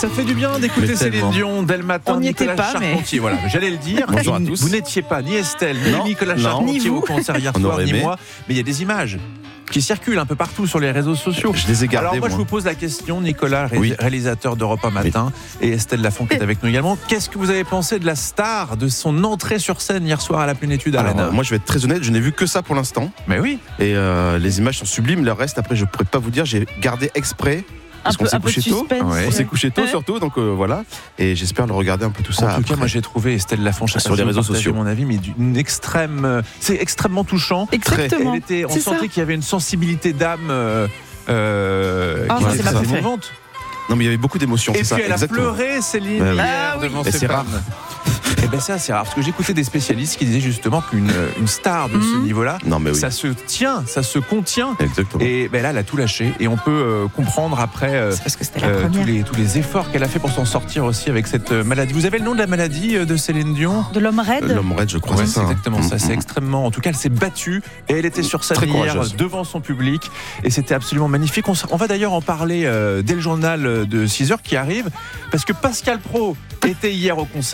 Ça fait du bien d'écouter Mais Céline tellement. Dion dès le matin. On n'y Nicolas était pas, mais- Charpentier, voilà, j'allais le dire. Bonjour à tous. Vous n'étiez pas ni Estelle, ni Non, Nicolas non. Charpentier Ni vous. au concert hier On soir, aurait ni aimé. moi. Mais il y a des images qui circulent un peu partout sur les réseaux sociaux. Je les ai gardés, Alors moi, je moi. vous pose la question, Nicolas, Oui. réalisateur d'Europe 1 Matin, et Estelle Lafont qui est avec nous également. Qu'est-ce que vous avez pensé de la star, de son entrée sur scène hier soir à la Plénitude Alors, Arena? moi, je vais être très honnête, je n'ai vu que ça pour l'instant. Mais oui. Et les images sont sublimes. Le reste, après, je ne pourrais pas vous dire. J'ai gardé exprès. Parce qu'on s'est un peu de couché tôt. suspense. Ouais. On s'est couché tôt Ouais. surtout, donc voilà. Et j'espère le regarder un peu tout ça. En tout cas, après. moi j'ai trouvé Estelle Lafont je sais Sur pas les si vous réseaux partagez sociaux. mon avis, mais d'une extrême, c'est extrêmement touchant. Exactement. On C'est sentait ça. qu'il y avait une sensibilité d'âme qui ça, était c'est pas très parfait. émouvante. Non, mais il y avait beaucoup d'émotions. Et c'est puis ça, elle a exactement. pleuré, Céline, Bah oui. hier Ah oui. devant Et ses c'est fans. rare. Et ben c'est assez rare, parce que j'écoutais des spécialistes qui disaient justement qu'une star de ce niveau-là, Non, mais oui. ça se tient, ça se contient. Exactement. Et ben là, elle a tout lâché. Et on peut comprendre après C'est parce que c'était la tous première. les efforts qu'elle a fait pour s'en sortir aussi avec cette maladie. Vous avez le nom de la maladie de Céline Dion? De l'homme raide. L'homme raide, je crois, Ouais, c'est c'est ça. exactement ça. C'est Mm. extrêmement. En tout cas, elle s'est battue et elle était sur scène Très hier courageuse. devant son public et c'était absolument magnifique. On va d'ailleurs en parler dès le journal de 6h qui arrive parce que Pascal Praud était hier au concert.